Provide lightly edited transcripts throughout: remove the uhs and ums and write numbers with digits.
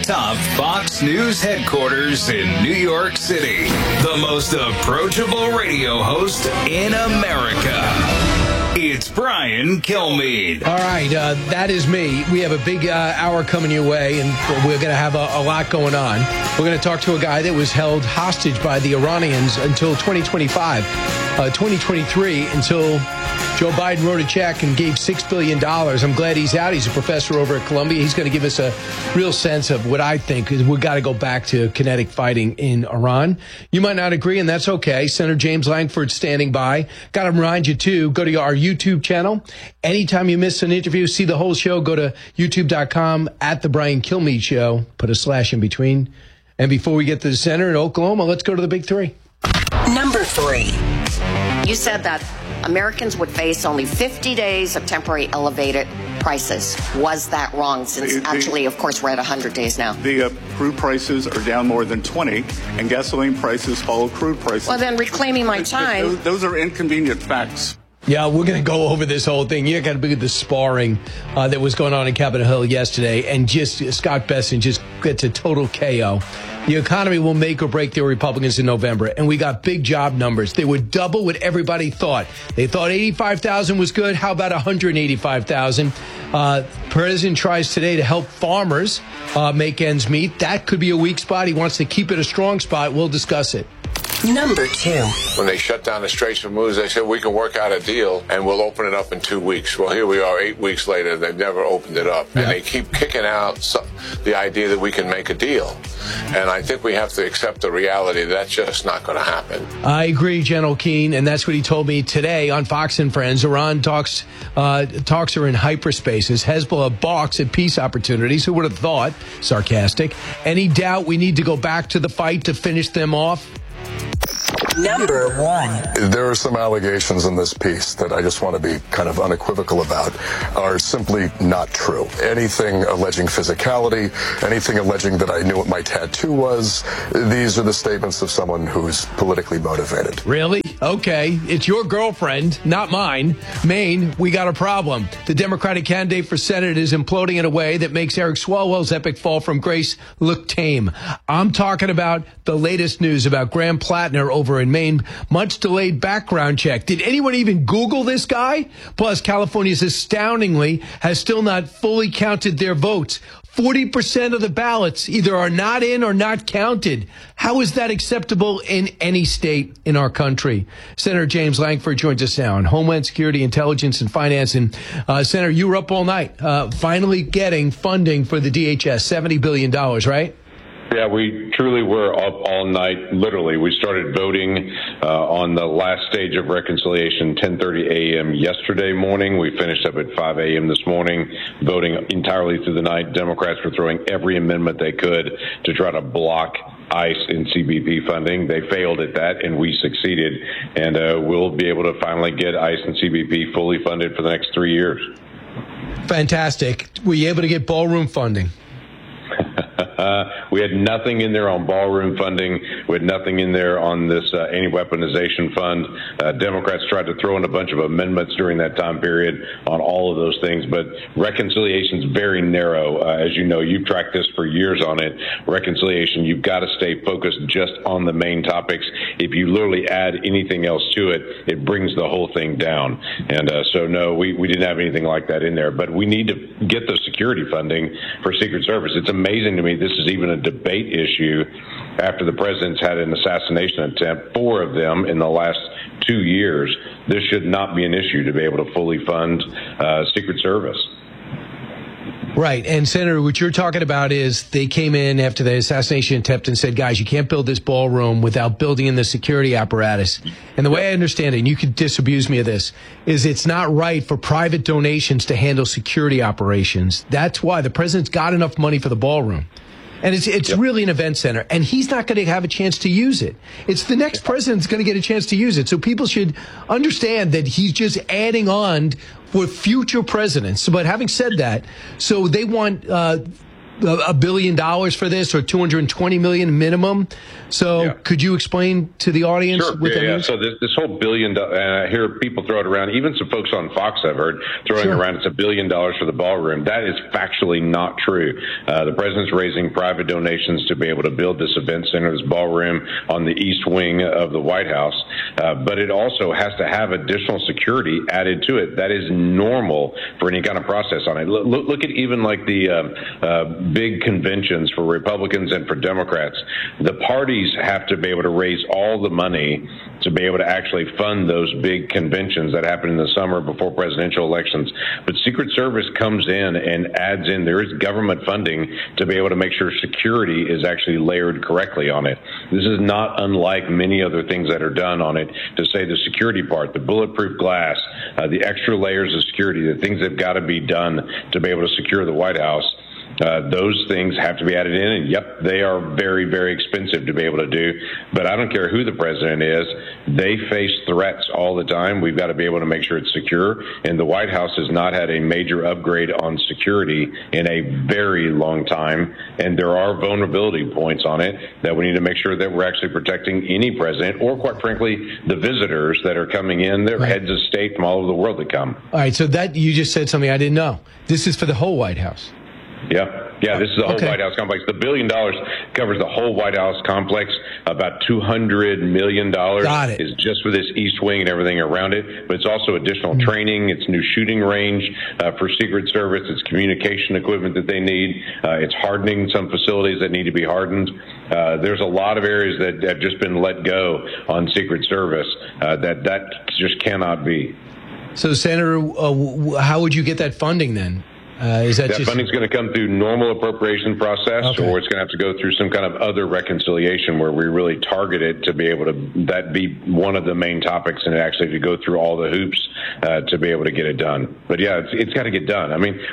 atop Fox News headquarters in New York City, the most approachable radio host in America. It's Brian Kilmeade. All right, that is me. We have a big hour coming your way, and we're going to have a lot going on. We're going to talk to a guy that was held hostage by the Iranians until 2025, 2023, until Joe Biden wrote a check and gave $6 billion. I'm glad he's out. He's a professor over at Columbia. He's going to give us a real sense of what I think is we've got to go back to kinetic fighting in Iran. You might not agree, and that's okay. Senator James Lankford standing by. Got to remind you, too, go to our YouTube channel. Anytime you miss an interview, see the whole show, go to youtube.com at The Brian Kilmeade Show. Put a slash in between. And before we get to the center in Oklahoma, let's go to the big three. Number 3. You said that Americans would face only 50 days of temporary elevated prices. Was that wrong? Since actually, of course, we're at 100 days now. The crude prices are down more than 20, and gasoline prices follow crude prices. Well, then reclaiming my time. Those are inconvenient facts. Yeah, we're going to go over this whole thing. You got to be the sparring that was going on in Capitol Hill yesterday, and just Scott Bessent just gets a total KO. The economy will make or break the Republicans in November, and we got big job numbers. They were double what everybody thought. They thought 85,000 was good. How about 185,000? President tries today to help farmers make ends meet. That could be a weak spot. He wants to keep it a strong spot. We'll discuss it. Number 2. When they shut down the Straits of Hormuz, they said we can work out a deal and we'll open it up in 2 weeks. Well, here we are 8 weeks later. They've never opened it up. And they keep kicking out the idea that we can make a deal. And I think we have to accept the reality that that's just not going to happen. I agree, General Keane, and that's what he told me today on Fox and Friends. Iran talks are in hyperspaces. Hezbollah balks at peace opportunities. Who would have thought? Sarcastic. Any doubt we need to go back to the fight to finish them off? Number 1. There are some allegations in this piece that I just want to be kind of unequivocal about are simply not true. Anything alleging physicality, anything alleging that I knew what my tattoo was, these are the statements of someone who's politically motivated. Really? Okay. It's your girlfriend, not mine. Maine, we got a problem. The Democratic candidate for Senate is imploding in a way that makes Eric Swalwell's epic fall from grace look tame. I'm talking about the latest news about Graham Plattner over in Maine. Much delayed background check. Did anyone even Google this guy? Plus, California's astoundingly has still not fully counted their votes. 40% of the ballots either are not in or not counted. How is that acceptable in any state in our country? Senator James Lankford joins us now on Homeland Security, Intelligence, and Finance. And Senator, you were up all night finally getting funding for the DHS, $70 billion, right? Yeah, we truly were up all night, literally. We started voting on the last stage of reconciliation 10:30 a.m. yesterday morning. We finished up at 5 a.m. this morning, voting entirely through the night. Democrats were throwing every amendment they could to try to block ICE and CBP funding. They failed at that, and we succeeded. And we'll be able to finally get ICE and CBP fully funded for the next 3 years. Fantastic. Were you able to get ballroom funding? We had nothing in there on ballroom funding. We had nothing in there on this anti-weaponization fund. Democrats tried to throw in a bunch of amendments during that time period on all of those things, but reconciliation's very narrow. As you know, you've tracked this for years on it. Reconciliation, you've got to stay focused just on the main topics. If you literally add anything else to it, it brings the whole thing down. And so, no, we didn't have anything like that in there. But we need to get the security funding for Secret Service. It's amazing to me this is even a debate issue after the president's had an assassination attempt, 4 of them in the last 2 years. This should not be an issue to be able to fully fund Secret Service. Right. And, Senator, what you're talking about is they came in after the assassination attempt and said, guys, you can't build this ballroom without building in the security apparatus. And the way I understand it, and you could disabuse me of this, is it's not right for private donations to handle security operations. That's why the president's got enough money for the ballroom. And it's really an event center, and he's not going to have a chance to use it. It's the next president's going to get a chance to use it. So people should understand that he's just adding on for future presidents. But having said that, so they want $1 billion for this, or $220 million minimum. So could you explain to the audience? Sure. What that means? So this whole $1 billion, I hear people throw it around. Even some folks on Fox I've heard throwing around it's $1 billion for the ballroom. That is factually not true. The president's raising private donations to be able to build this event center, this ballroom on the east wing of the White House. But it also has to have additional security added to it. That is normal for any kind of process on it. Look at even like the big conventions for Republicans and for Democrats. The parties have to be able to raise all the money to be able to actually fund those big conventions that happen in the summer before presidential elections. But Secret Service comes in and adds in, there is government funding to be able to make sure security is actually layered correctly on it. This is not unlike many other things that are done on it, to say the security part, the bulletproof glass, the extra layers of security, the things that have got to be done to be able to secure the White House. Those things have to be added in, and yep, they are very, very expensive to be able to do. But I don't care who the president is, they face threats all the time. We've got to be able to make sure it's secure, and the White House has not had a major upgrade on security in a very long time, and there are vulnerability points on it that we need to make sure that we're actually protecting any president, or quite frankly, the visitors that are coming in. They're heads of state from all over the world that come. All right, so that you just said something I didn't know. This is for the whole White House. Yeah, this is the whole White House complex. The $1 billion covers the whole White House complex. About $200 million is just for this East Wing and everything around it. But it's also additional training. It's new shooting range for Secret Service. It's communication equipment that they need. It's hardening some facilities that need to be hardened. There's a lot of areas that have just been let go on Secret Service that just cannot be. So, Senator, how would you get that funding then? That funding's going to come through normal appropriation process, or it's going to have to go through some kind of other reconciliation where we really target it to be able to, that be one of the main topics, and actually to go through all the hoops to be able to get it done. But yeah, it's got to get done. I mean,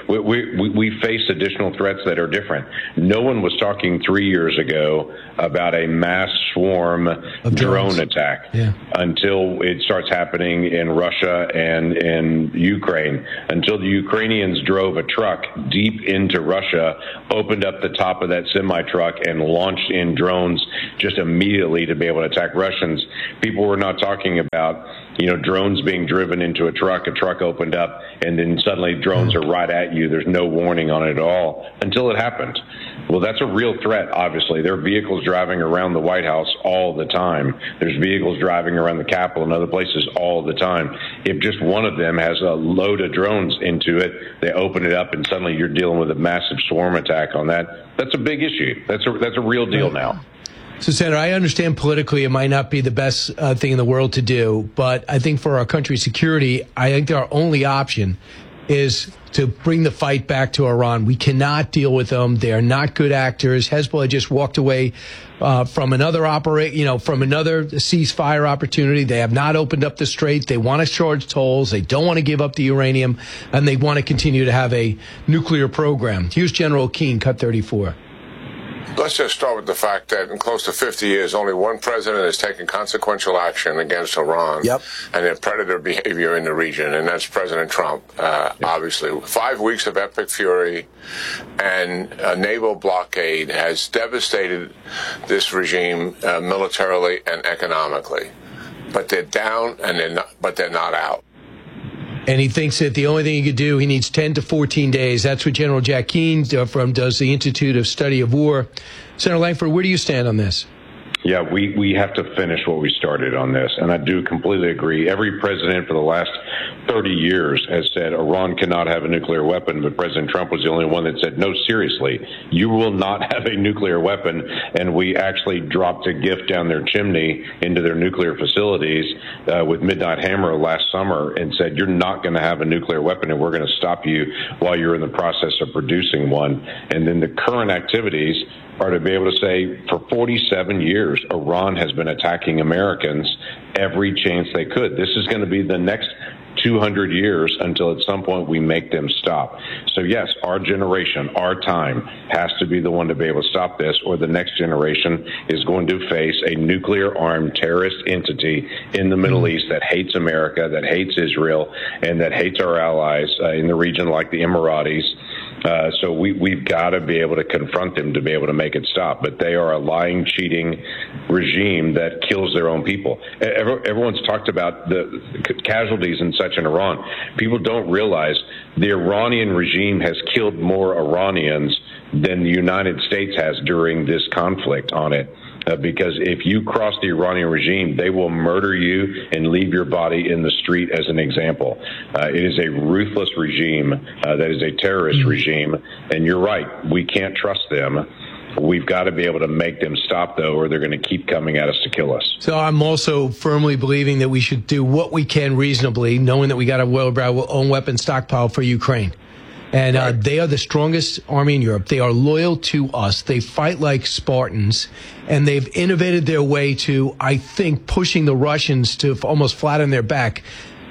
we face additional threats that are different. No one was talking 3 years ago about a mass swarm drone attack until it starts happening in Russia and in Ukraine, until the Ukrainians drove a truck deep into Russia, opened up the top of that semi-truck, and launched in drones just immediately to be able to attack Russians. People were not talking about, drones being driven into a truck opened up, and then suddenly drones are right at you. There's no warning on it at all until it happened. Well, that's a real threat, obviously. There are vehicles driving around the White House all the time. There's vehicles driving around the Capitol and other places all the time. If just one of them has a load of drones into it, they open it up, and suddenly you're dealing with a massive swarm attack on that. That's a big issue. That's a real deal now. So, Senator, I understand politically it might not be the best thing in the world to do, but I think for our country's security, I think our only option is to bring the fight back to Iran. We cannot deal with them. They are not good actors. Hezbollah just walked away from another ceasefire opportunity. They have not opened up the strait. They want to charge tolls. They don't want to give up the uranium, and they want to continue to have a nuclear program. Here's General Keane, Cut 34. Let's just start with the fact that in close to 50 years, only one president has taken consequential action against Iran and their predator behavior in the region, and that's President Trump. Obviously, 5 weeks of epic fury and a naval blockade has devastated this regime militarily and economically. But they're down, and they're not out. And he thinks that the only thing he could do, he needs 10 to 14 days. That's what General Jack Keane does the Institute of Study of War. Senator Lankford, where do you stand on this? Yeah, we have to finish what we started on this, and I do completely agree. Every president for the last 30 years has said Iran cannot have a nuclear weapon, but President Trump was the only one that said, no, seriously, you will not have a nuclear weapon, and we actually dropped a gift down their chimney into their nuclear facilities with Midnight Hammer last summer and said, you're not going to have a nuclear weapon, and we're going to stop you while you're in the process of producing one. And then the current activities are to be able to say, for 47 years, Iran has been attacking Americans every chance they could. This is going to be the next 200 years until at some point we make them stop. So yes, our generation, our time has to be the one to be able to stop this, or the next generation is going to face a nuclear-armed terrorist entity in the Middle East that hates America, that hates Israel, and that hates our allies in the region like the Emiratis. So we've got to be able to confront them to be able to make it stop. But they are a lying, cheating regime that kills their own people. Everyone's talked about the casualties and such in Iran. People don't realize the Iranian regime has killed more Iranians than the United States has during this conflict on it. Because if you cross the Iranian regime, they will murder you and leave your body in the street as an example. It is a ruthless regime that is a terrorist regime. And you're right, we can't trust them. We've got to be able to make them stop, though, or they're going to keep coming at us to kill us. So I'm also firmly believing that we should do what we can reasonably, knowing that we got a well-branded own weapon stockpile for Ukraine. And they are the strongest army in Europe. They are loyal to us. They fight like Spartans. And they've innovated their way to, I think, pushing the Russians to almost flatten their back.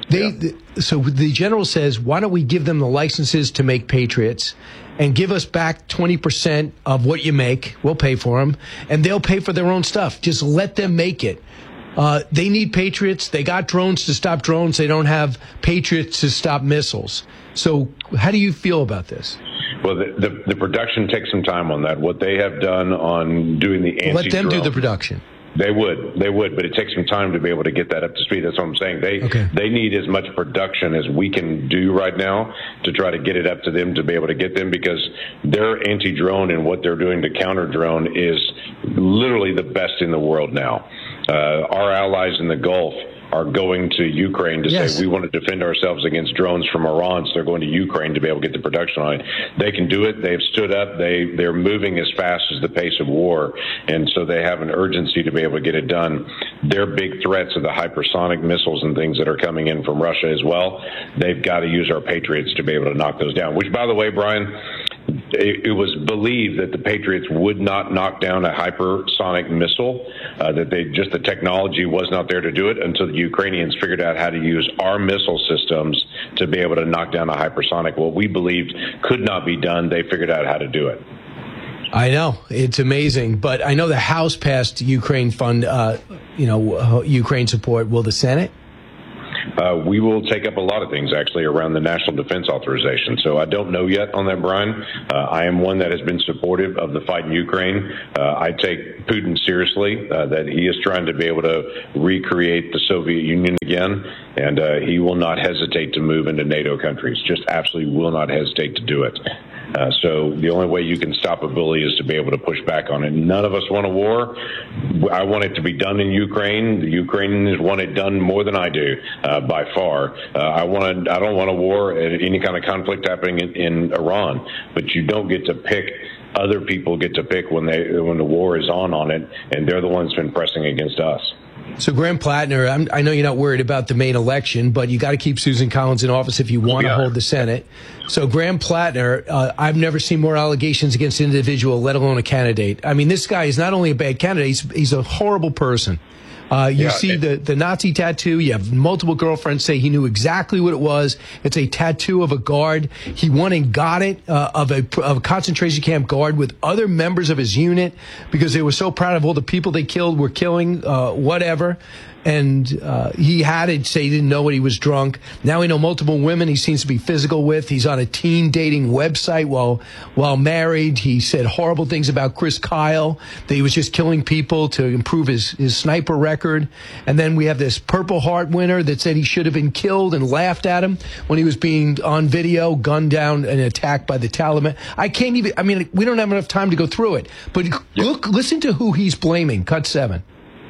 So the general says, why don't we give them the licenses to make Patriots and give us back 20% of what you make? We'll pay for them. And they'll pay for their own stuff. Just let them make it. They need Patriots. They got drones to stop drones. They don't have Patriots to stop missiles. So how do you feel about this? Well, the production takes some time on that. What they have done on doing the anti-drone. Let them do the production. They would, but it takes some time to be able to get that up to speed. That's what I'm saying. They need as much production as we can do right now to try to get it up to them to be able to get them, because their anti-drone and what they're doing to counter drone is literally the best in the world now. Our allies in the Gulf are going to Ukraine to say we want to defend ourselves against drones from Iran, so they're going to Ukraine to be able to get the production on it. They can do it. They've stood up. They're moving as fast as the pace of war, and so they have an urgency to be able to get it done. Their big threats are the hypersonic missiles and things that are coming in from Russia as well. They've got to use our Patriots to be able to knock those down, which, by the way, Brian, it was believed that the Patriots would not knock down a hypersonic missile, that the technology was not there to do it until the Ukrainians figured out how to use our missile systems to be able to knock down a hypersonic. What we believed could not be done, they figured out how to do it. I know. It's amazing. But I know the House passed Ukraine fund, Ukraine support. Will the Senate? We will take up a lot of things, actually, around the National Defense Authorization. So I don't know yet on that, Brian. I am one that has been supportive of the fight in Ukraine. I take Putin seriously, that he is trying to be able to recreate the Soviet Union again, and he will not hesitate to move into NATO countries, just absolutely will not hesitate to do it. So the only way you can stop a bully is to be able to push back on it. None of us want a war. I want it to be done in Ukraine. The Ukrainians want it done more than I do, by far. I don't want a war, any kind of conflict happening in Iran. But you don't get to pick. Other people get to pick when the war is on it, and they're the ones who've been pressing against us. So, Graham Plattner, I know you're not worried about the Maine election, but you got to keep Susan Collins in office if you want to hold the Senate. So, Graham Plattner, I've never seen more allegations against an individual, let alone a candidate. I mean, this guy is not only a bad candidate, he's a horrible person. You see the Nazi tattoo. You have multiple girlfriends say he knew exactly what it was. It's a tattoo of a guard. He went and got it of a concentration camp guard with other members of his unit because they were so proud of all the people they killed, were killing, whatever. And he had it say he didn't know what he was drunk. Now we know multiple women he seems to be physical with. He's on a teen dating website while married. He said horrible things about Chris Kyle, that he was just killing people to improve his sniper record. And then we have this Purple Heart winner that said he should have been killed and laughed at him when he was being on video, gunned down and attacked by the Taliban. We don't have enough time to go through it. But listen to who he's blaming. Cut 7.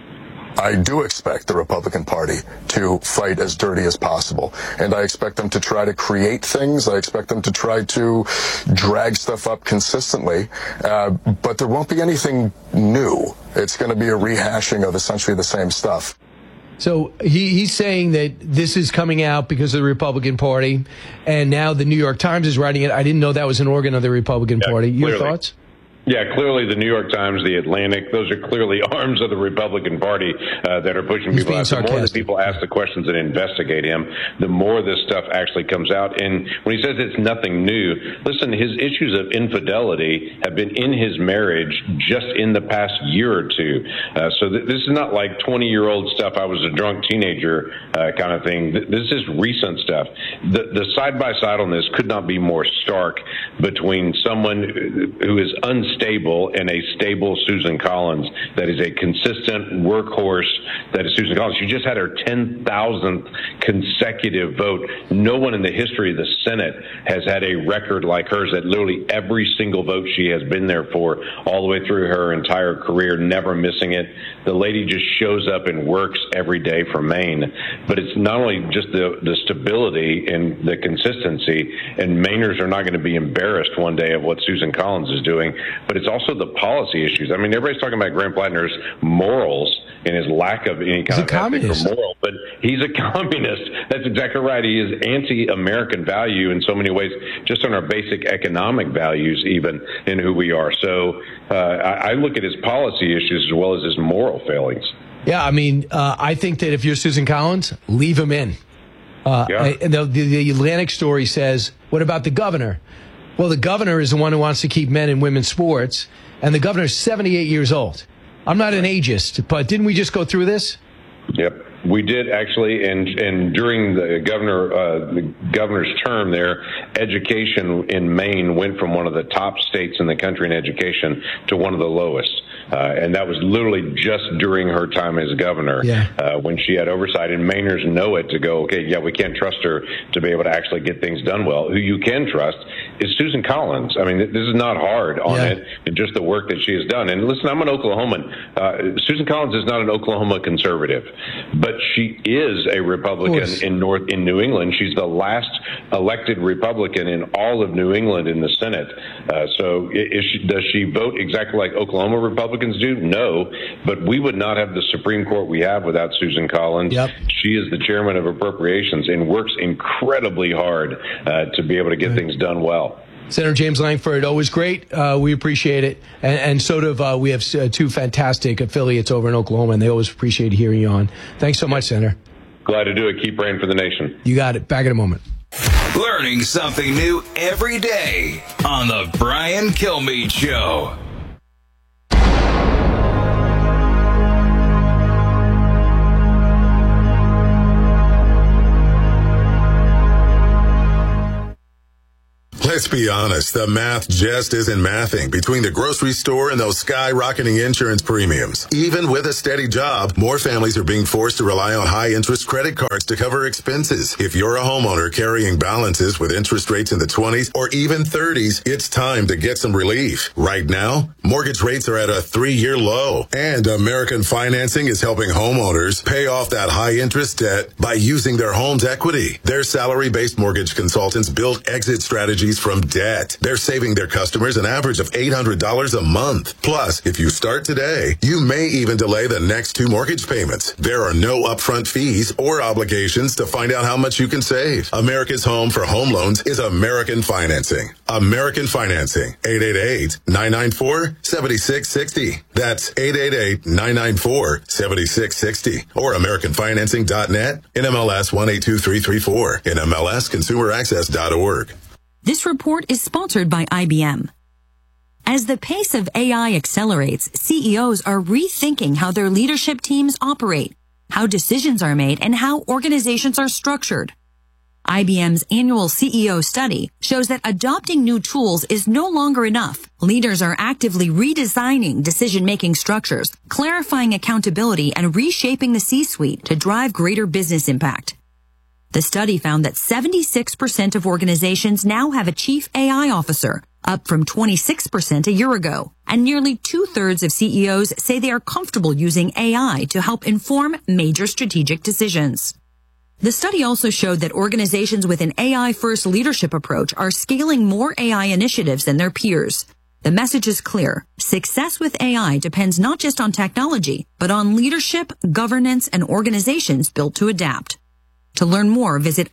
I do expect the Republican Party to fight as dirty as possible. And I expect them to try to create things. I expect them to try to drag stuff up consistently. But there won't be anything new. It's going to be a rehashing of essentially the same stuff. So he's saying that this is coming out because of the Republican Party. And now the New York Times is writing it. I didn't know that was an organ of the Republican Party. Your thoughts? Yeah, clearly the New York Times, the Atlantic, those are clearly arms of the Republican Party that are pushing people out. The more that people ask the questions and investigate him, the more this stuff actually comes out. And when he says it's nothing new, listen, his issues of infidelity have been in his marriage just in the past year or two. So this is not like 20-year-old stuff, I was a drunk teenager kind of thing. This is recent stuff. The side-by-side on this could not be more stark between someone who is unstable and a stable Susan Collins that is a consistent workhorse that is Susan Collins. She just had her 10,000th consecutive vote. No one in the history of the Senate has had a record like hers, that literally every single vote she has been there for all the way through her entire career, never missing it. The lady just shows up and works every day for Maine. But it's not only just the stability and the consistency, and Mainers are not going to be embarrassed one day of what Susan Collins is doing, but it's also the policy issues. I mean, everybody's talking about Graham Plattner's morals and his lack of any kind of ethic or moral, but he's a communist. That's exactly right. He is anti-American value in so many ways, just on our basic economic values, even in who we are. So I look at his policy issues as well as his moral failings. Yeah, I mean, I think that if you're Susan Collins, leave him in. The Atlantic story says, what about the governor? Well, the governor is the one who wants to keep men in women's sports, and the governor's 78 years old. I'm not an ageist, but didn't we just go through this? Yep, we did actually, and during the governor's term there, education in Maine went from one of the top states in the country in education to one of the lowest. And that was literally just during her time as governor, when she had oversight. And Mainers know it to go, okay, yeah, we can't trust her to be able to actually get things done well. Who you can trust is Susan Collins. I mean, this is not hard on it, and just the work that she has done. And listen, I'm an Oklahoman. Susan Collins is not an Oklahoma conservative, but she is a Republican in New England. She's the last elected Republican in all of New England in the Senate. So does she vote exactly like Oklahoma Republicans do? No, but we would not have the Supreme Court we have without Susan Collins. She is the chairman of Appropriations and works incredibly hard to be able to get things done well. Senator James Lankford, always great. We appreciate it. And so do we have two fantastic affiliates over in Oklahoma, and they always appreciate hearing you on. Thanks so much, Senator. Glad to do it. Keep praying for the nation. You got it. Back in a moment. Learning something new every day on the Brian Kilmeade Show. Let's be honest, the math just isn't mathing between the grocery store and those skyrocketing insurance premiums. Even with a steady job, more families are being forced to rely on high-interest credit cards to cover expenses. If you're a homeowner carrying balances with interest rates in the 20s or even 30s, it's time to get some relief. Right now, mortgage rates are at a 3-year low, and American Financing is helping homeowners pay off that high-interest debt by using their home's equity. Their salary-based mortgage consultants build exit strategies from debt. They're saving their customers an average of $800 a month. Plus, if you start today, you may even delay the next 2 mortgage payments. There are no upfront fees or obligations to find out how much you can save. America's home for home loans is American Financing. American Financing. 888-994-7660. That's 888-994-7660. Or AmericanFinancing.net. NMLS 182334. NMLSConsumerAccess.org. This report is sponsored by IBM. As the pace of AI accelerates, CEOs are rethinking how their leadership teams operate, how decisions are made, and how organizations are structured. IBM's annual CEO study shows that adopting new tools is no longer enough. Leaders are actively redesigning decision-making structures, clarifying accountability, and reshaping the C-suite to drive greater business impact. The study found that 76% of organizations now have a chief AI officer, up from 26% a year ago. And nearly 2/3 of CEOs say they are comfortable using AI to help inform major strategic decisions. The study also showed that organizations with an AI-first leadership approach are scaling more AI initiatives than their peers. The message is clear. Success with AI depends not just on technology, but on leadership, governance, and organizations built to adapt. To learn more, visit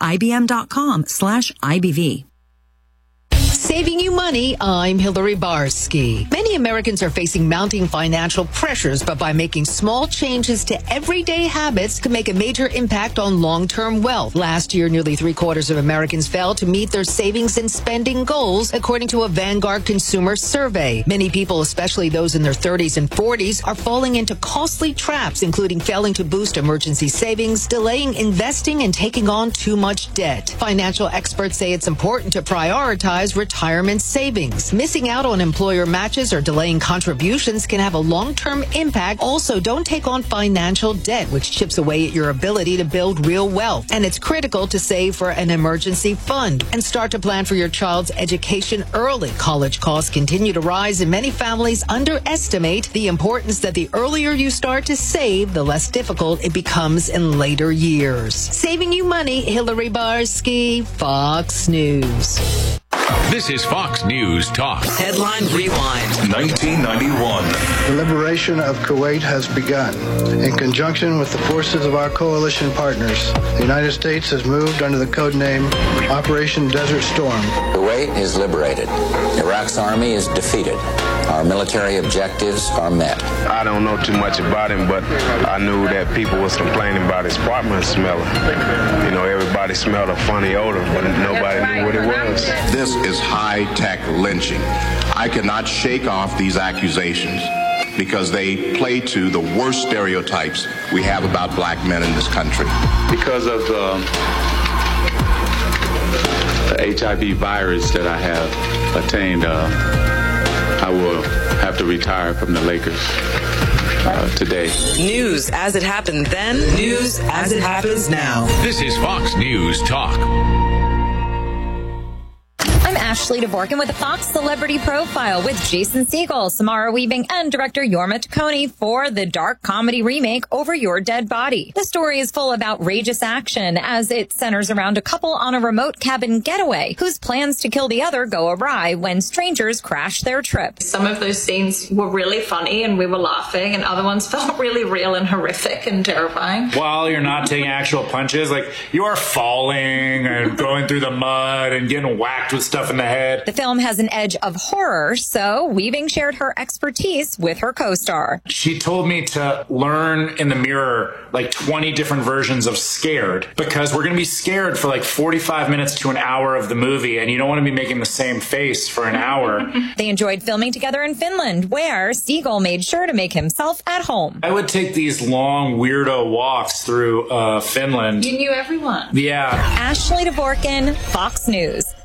IBM.com/IBV. Saving you money, I'm Hillary Barsky. Many Many Americans are facing mounting financial pressures, but by making small changes to everyday habits can make a major impact on long-term wealth. Last year, nearly 3/4 of Americans failed to meet their savings and spending goals, according to a Vanguard consumer survey. Many people, especially those in their 30s and 40s, are falling into costly traps, including failing to boost emergency savings, delaying investing, and taking on too much debt. Financial experts say it's important to prioritize retirement savings. Missing out on employer matches or delaying contributions can have a long-term impact. Also, don't take on financial debt, which chips away at your ability to build real wealth. And it's critical to save for an emergency fund and start to plan for your child's education early. College costs continue to rise, and many families underestimate the importance that the earlier you start to save, the less difficult it becomes in later years. Saving you money, Hillary Barsky, Fox News. This is Fox News Talk. Headline Rewind. 1991. The liberation of Kuwait has begun. In conjunction with the forces of our coalition partners, the United States has moved under the code name Operation Desert Storm. Kuwait is liberated. Iraq's army is defeated. Our military objectives are met. I don't know too much about him, but I knew that people was complaining about his apartment smelling. You know, everybody smelled a funny odor, but nobody knew what it was. This is high-tech lynching. I cannot shake off these accusations because they play to the worst stereotypes we have about black men in this country. Because of the HIV virus that I have attained, I will have to retire from the Lakers today. News as it happened then, news as it happens now. This is Fox News Talk. I'm Ashley Dvorkin with a Fox Celebrity Profile with Jason Segel, Samara Weaving, and director Yorma Taccone for the dark comedy remake Over Your Dead Body. The story is full of outrageous action as it centers around a couple on a remote cabin getaway whose plans to kill the other go awry when strangers crash their trip. Some of those scenes were really funny and we were laughing, and other ones felt really real and horrific and terrifying. While you're not taking actual punches, like you are falling and going through the mud and getting whacked with stuff in the head. The film has an edge of horror, so Weaving shared her expertise with her co-star. She told me to learn in the mirror like 20 different versions of scared, because we're going to be scared for like 45 minutes to an hour of the movie, and you don't want to be making the same face for an hour. They enjoyed filming together in Finland, where Segel made sure to make himself at home. I would take these long weirdo walks through Finland. You knew everyone. Yeah. Ashley Dvorkin, Fox News.